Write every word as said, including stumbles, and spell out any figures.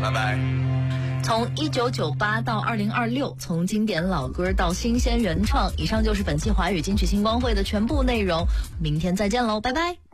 拜拜。 从一九九八到二零二六，从经典老歌到新鲜原创，以上就是本期华语金曲星光会的全部内容。明天再见喽，拜拜。